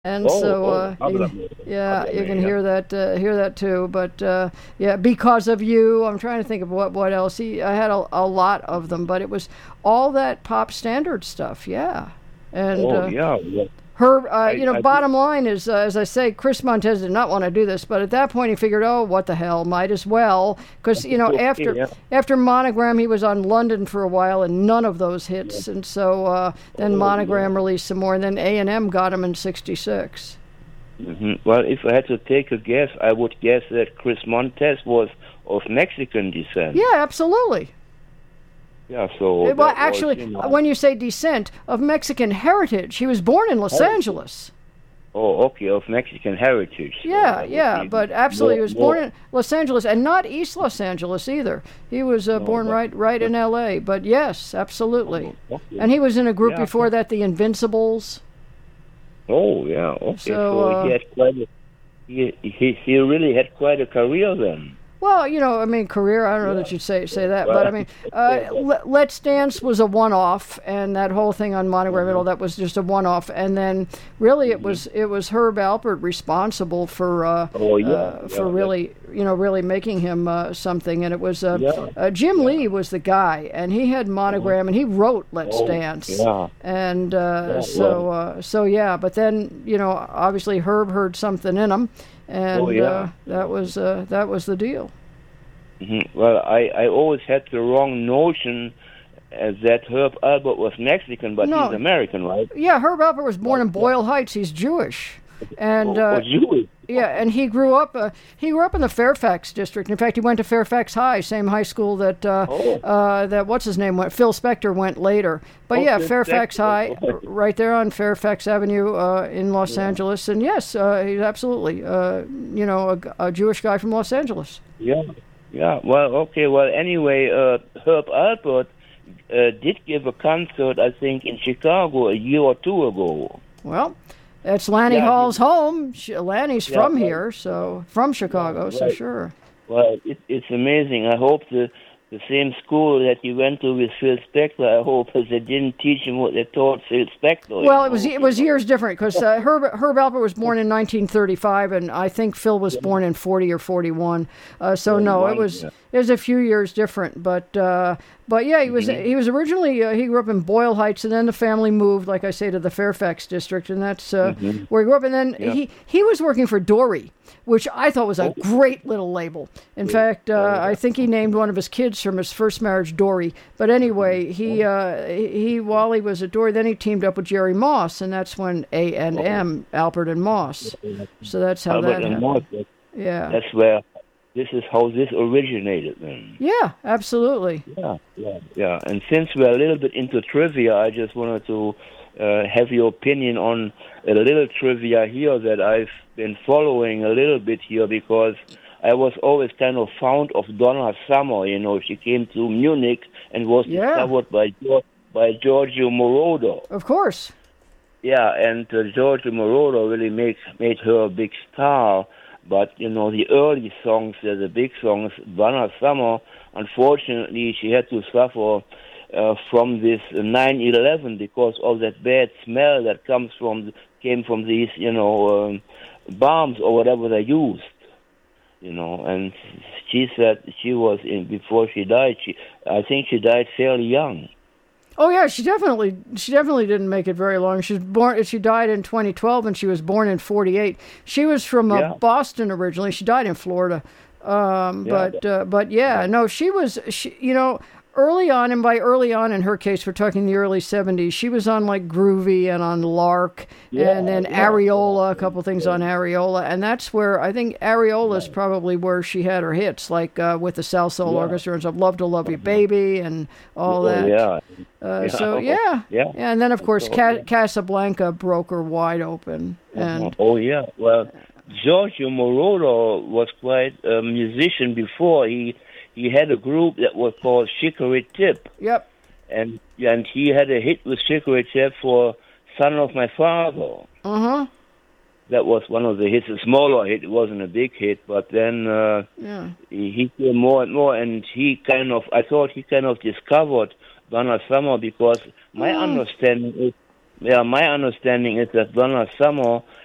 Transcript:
And so, Oh, oh, yeah, you can yeah. hear that too. But yeah, because of you, I'm trying to think of what else. I had a lot of them, but it was all that pop standard stuff. Yeah, and Oh, yeah. Yeah. her, I think, bottom line is, as I say, Chris Montez did not want to do this, but at that point he figured, oh, what the hell, might as well, because okay, yeah. after Monogram he was on London for a while and none of those hits, and so then Oh, yeah. Monogram released some more, and then A&M got him in '66. Well, if I had to take a guess, I would guess that Chris Montez was of Mexican descent. Yeah, absolutely. Yeah, so Well, that was, actually, when you say descent, of Mexican heritage, he was born in Los heritage. Angeles. Oh, okay, of Mexican heritage. So Yeah, that would yeah, be but absolutely, he was born more. in Los Angeles, and not East Los Angeles either. He was No, born right in L.A. But yes, absolutely, okay. and he was in a group Yeah. before that, the Invincibles. Oh, yeah. Okay, So, so he had quite a he really had quite a career then. well, I mean, career. I don't know Yeah. that you'd say that, but I Well, mean, Let's Dance was a one-off, and that whole thing on Monogram and all that was just a one-off. And then, really, it was Herb Alpert responsible oh, yeah, for yeah, really, really making him something. And it was yeah, Jim yeah. Lee was the guy, and he had Monogram, and he wrote Let's Oh, Dance. yeah, And yeah, well, so yeah, but then obviously Herb heard something in him, and oh, yeah. that was the deal. Well, I always had the wrong notion that Herb Albert was Mexican, but No, he's American, right? yeah, Herb Alpert was born in Boyle Heights. He's Jewish, and Or Jewish. yeah, and he grew up in the Fairfax district. In fact, he went to Fairfax High, same high school that Oh, that what's his name went. Phil Spector went later. But yeah, okay, Fairfax High, okay. right there on Fairfax Avenue in Los Yeah, Angeles. And yes, he's absolutely a Jewish guy from Los Angeles. yeah, yeah. Well, okay. Well, anyway, Herb Alpert did give a concert, I think, in Chicago a year or two ago. Well, it's Lanny Yeah, Hall's home. Lanny's yeah, from right, here, so from Chicago, so right. sure. Well, it's amazing. I hope the same school that he went to with Phil Spector, I hope that they didn't teach him what they taught Phil Spector. Well, it was years different because Herb Alpert was born in 1935, and I think Phil was born in 40 or 41. So no, it 41, was yeah. it was a few years different. But yeah, he was originally he grew up in Boyle Heights, and then the family moved, like I say, to the Fairfax district, and that's where he grew up. And then Yeah. he was working for Dory, which I thought was a great little label. In fact, I think he named one of his kids from his first marriage Dory. But anyway, he while he was at Dory, then he teamed up with Jerry Moss, and that's when A&M, Alpert and Moss. So that's how Albert that and happened. Moss, Yeah. that's where, this is how this originated then. Yeah, absolutely. Yeah, yeah, yeah. And since we're a little bit into trivia, I just wanted to have your opinion on a little trivia here that I've been following a little bit here because I was always kind of fond of Donna Summer. She came to Munich and was discovered by Giorgio Moroder. Of course. Yeah, and Giorgio Moroder really made her a big star. But, the early songs, the big songs, Donna Summer, unfortunately, she had to suffer from this 9/11 because of that bad smell that came from these, bombs or whatever they used. And she said she was before she died. I think she died fairly young. Oh yeah, she definitely didn't make it very long. She died in 2012, and she was born in 48. She was from Boston originally. She died in Florida. But yeah, no, she early on, and by early on in her case, we're talking the early 70s, she was on like Groovy and on Lark, and then Areola, a couple things on Areola, and that's where I think Areola's probably where she had her hits, like with the South Soul Orchestra and stuff, Love to Love You Baby and all that. So yeah, and then of course Casablanca broke her wide open. And well, Giorgio Moroder was quite a musician before. He had a group that was called Chicory Tip. Yep. And he had a hit with Chicory Tip for Son of My Father. Uh-huh. That was one of the hits, a smaller hit. It wasn't a big hit, but then he came more and more, and I thought he kind of discovered Donna Summer because my understanding is that Donna Summer